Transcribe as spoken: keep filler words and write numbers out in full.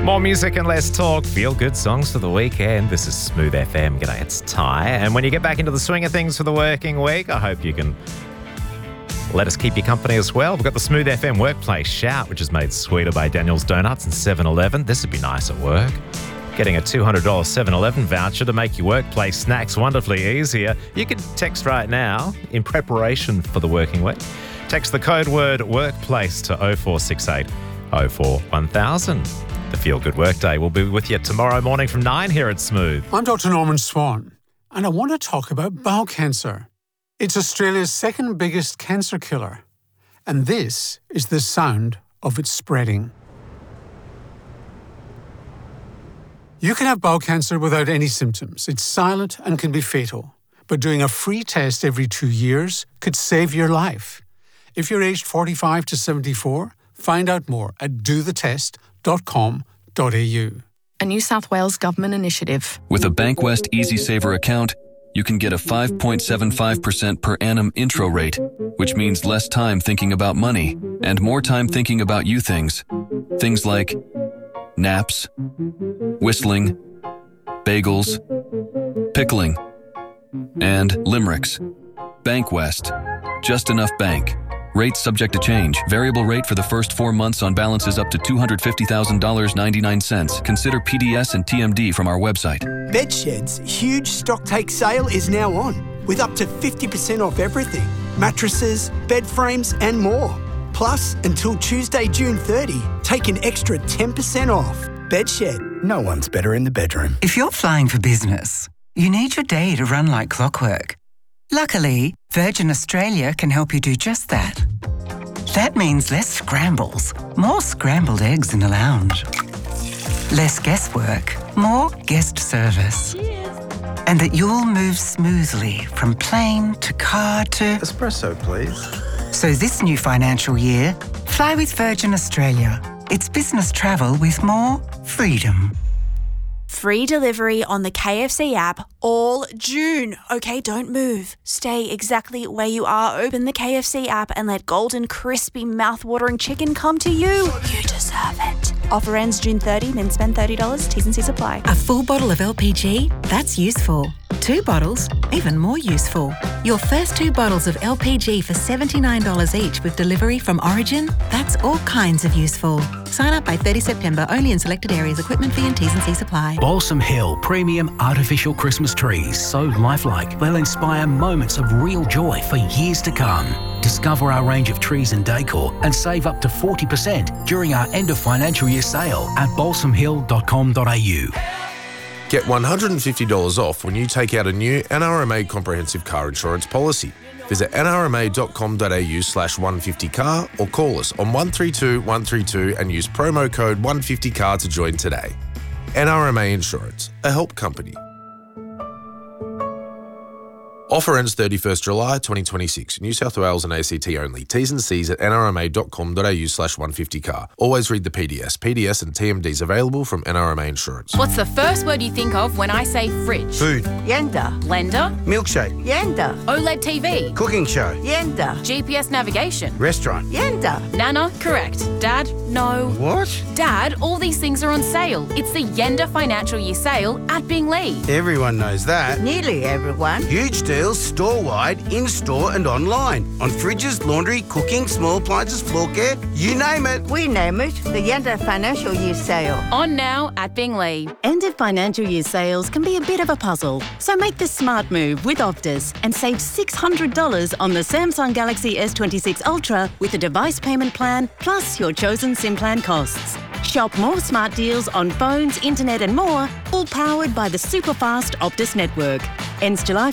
More music and less talk. Feel good songs for the weekend. This is Smooth F M. G'day, it's Ty. And when you get back into the swing of things for the working week, I hope you can let us keep you company as well. We've got the Smooth F M Workplace Shout, which is made sweeter by Daniel's Donuts and seven eleven. This would be nice at work. Getting a two hundred dollars seven eleven voucher to make your workplace snacks wonderfully easier. You can text right now in preparation for the working week. Text the code word workplace to oh four six eight oh four one thousand. The Feel Good Workday will be with you tomorrow morning from nine here at Smooth. I'm Doctor Norman Swan, and I want to talk about bowel cancer. It's Australia's second biggest cancer killer, and this is the sound of it spreading. You can have bowel cancer without any symptoms. It's silent and can be fatal, but doing a free test every two years could save your life. If you're aged forty-five to seventy-four, find out more at do the test dot com dot a u. A New South Wales government initiative. With a Bankwest EasySaver account, you can get a five point seven five percent per annum intro rate, which means less time thinking about money and more time thinking about you things. Things like naps, whistling, bagels, pickling, and limericks. Bankwest. Just enough bank. Rates subject to change. Variable rate for the first four months on balances up to two hundred fifty thousand dollars and ninety-nine cents. Consider P D S and T M D from our website. Bedshed's huge stock take sale is now on, with up to fifty percent off everything. Mattresses, bed frames and more. Plus, until Tuesday, June thirtieth, take an extra ten percent off. Bedshed. No one's better in the bedroom. If you're flying for business, you need your day to run like clockwork. Luckily, Virgin Australia can help you do just that. That means less scrambles, more scrambled eggs in the lounge. Less guesswork, more guest service. Cheers. And that you'll move smoothly from plane to car to... Espresso, please. So this new financial year, fly with Virgin Australia. It's business travel with more freedom. Free delivery on the K F C app all June. Okay, don't move. Stay exactly where you are. Open the K F C app and let golden, crispy, mouth-watering chicken come to you. You deserve it. Offer ends June thirtieth, then spend thirty dollars. T's and C's apply. A full bottle of L P G? That's useful. Two bottles? Even more useful. Your first two bottles of L P G for seventy-nine dollars each with delivery from Origin? That's all kinds of useful. Sign up by thirtieth September only in selected areas. Equipment fee and T's and C's apply. Balsam Hill Premium Artificial Christmas Trees. So lifelike, they'll inspire moments of real joy for years to come. Discover our range of trees and decor and save up to forty percent during our end of financial year sale at balsam hill dot com dot a u. Get one hundred fifty dollars off when you take out a new N R M A comprehensive car insurance policy. Visit n r m a dot com dot a u slash one fifty car or call us on one three two one three two and use promo code one fifty car to join today. N R M A Insurance, a help company. Offer ends thirty-first July twenty twenty-six. New South Wales and A C T only. T's and C's at n r m a dot com dot a u slash one fifty car. Always read the P D S. P D S and T M Ds available from N R M A Insurance. What's the first word you think of when I say fridge? Food. Yenda. Blender. Milkshake. Yenda. OLED T V. Cooking show. Yenda. G P S navigation. Restaurant. Yenda. Nana. Correct. Dad. No. What? Dad, all these things are on sale. It's the Yenda Financial Year Sale at Binglee. Everyone knows that. Nearly everyone. Huge deals store-wide, in-store and online. On fridges, laundry, cooking, small appliances, floor care, you name it. We name it the Yenda Financial Year Sale. On now at Binglee. End of financial year sales can be a bit of a puzzle. So make the smart move with Optus and save six hundred dollars on the Samsung Galaxy S twenty-six Ultra with a device payment plan plus your chosen SIM plan costs. Shop more smart deals on phones, internet and more, all powered by the super fast Optus network. Ends July